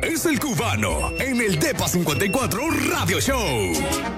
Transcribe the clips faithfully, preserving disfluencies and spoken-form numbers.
es el cubano en el Depa cincuenta y cuatro Radio Show.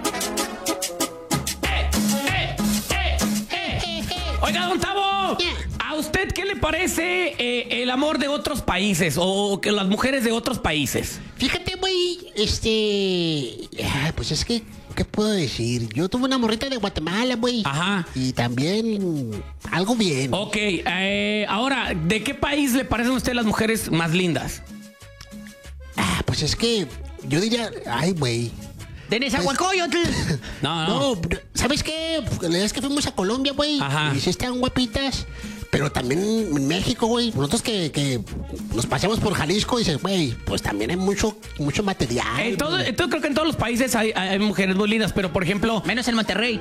Oiga, don Tavo, ¿a usted qué le parece eh, el amor de otros países o que las mujeres de otros países? Fíjate, güey, este... ah, pues es que, ¿qué puedo decir? Yo tuve una morrita de Guatemala, güey. Ajá. Y también algo bien. Ok, eh, ahora, ¿de qué país le parecen a usted las mujeres más lindas? Ah, pues es que yo diría... Ay, güey. De Nezahualcóyotl. No, no. No, ¿sabes qué? La verdad es que fuimos a Colombia, güey. Ajá. Y sí están guapitas. Pero también en México, güey. Nosotros que, que nos paseamos por Jalisco, dices, güey, pues también hay mucho, mucho material. En todo, entonces creo que en todos los países hay, hay mujeres muy lindas, pero por ejemplo... Menos en Monterrey.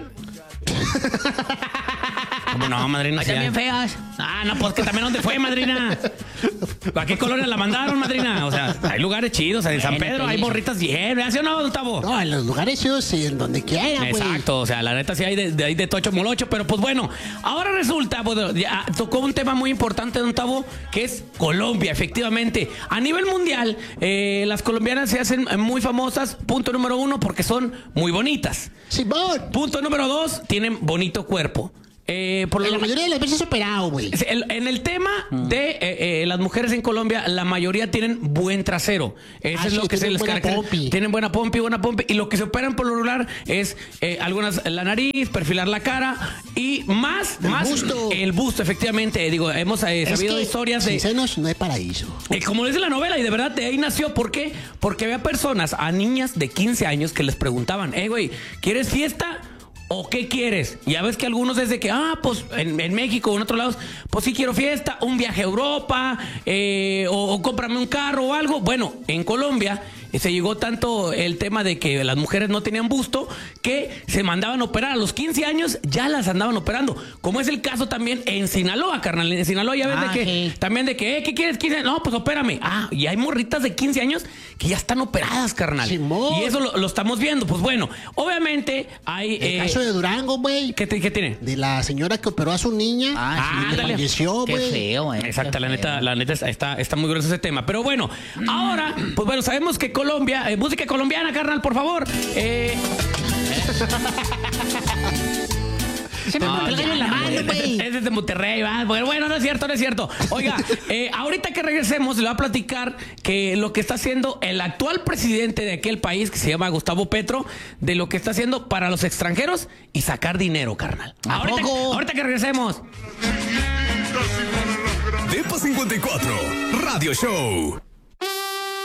¿Cómo no, madrina? Hay Sí también hay. feas. Ah, no, pues que también ¿dónde fue, madrina? ¿A qué colonia la mandaron, madrina? O sea, hay lugares chidos. En San Bueno, Pedro te hay digo. morritas bien. ¿Sí o no, don Tavo? No, en los lugares esos sí, en donde quiera, güey. Exacto, o sea, la neta sí hay de, de, hay de tocho molocho, pero pues bueno, ahora resulta, pues, ya tocó un tema muy importante, don Tavo, que es Colombia, efectivamente. A nivel mundial, eh, las colombianas se hacen muy famosas, punto número uno, porque son muy bonitas. Simón. Punto número dos, tienen bonito cuerpo. Eh, por En la lo- mayoría de las veces operado, güey. el- En el tema de eh, eh, las mujeres en Colombia, la mayoría tienen buen trasero. Eso Ah, es sí, lo que se tienen les buena caracteriza. pompi. Tienen buena pompi, buena pompi. Y lo que se operan por lo regular es eh, algunas la nariz, perfilar la cara y más, El más busto. el busto, efectivamente. Digo, hemos eh, Es sabido que historias sin de. senos no hay paraíso. Eh, como dice la novela, y de verdad de ahí nació. ¿Por qué? Porque había personas, a niñas de quince años, que les preguntaban, eh, güey, ¿quieres fiesta? ¿O qué quieres? Ya ves que algunos desde que, ah, pues en, en México o en otros lados, pues sí quiero fiesta, un viaje a Europa, eh, o, o cómprame un carro o algo. Bueno, en Colombia eh, se llegó tanto el tema de que las mujeres no tenían busto que se mandaban a operar. A los quince años ya las andaban operando. Como es el caso también en Sinaloa, carnal. En Sinaloa ya ves Ah, de que, sí. también de que, eh, ¿qué quieres? quince? No, pues opérame. Ah, y hay morritas de quince años que ya están operadas, carnal. Simón. Y eso lo, lo estamos viendo. Pues bueno, obviamente hay... El eh, caso de Durango, güey. ¿Qué, te- qué tiene? De la señora que operó a su niña. Ah, sí. y le Ándale. falleció, Qué güey. feo, eh. Exacto, qué la feo. neta, la neta está, está muy grueso ese tema. Pero bueno, ahora, pues bueno, sabemos que Colombia, eh, música colombiana, carnal, por favor. Eh, Se me no, pone el gallo en la ya, mano, güey. Es desde Monterrey, va. Bueno, bueno, no es cierto, no es cierto. Oiga, eh, ahorita que regresemos, le voy a platicar que lo que está haciendo el actual presidente de aquel país, que se llama Gustavo Petro, de lo que está haciendo para los extranjeros y sacar dinero, carnal. ¿A Ahorita, poco? ahorita que regresemos. Depa cincuenta y cuatro Radio Show.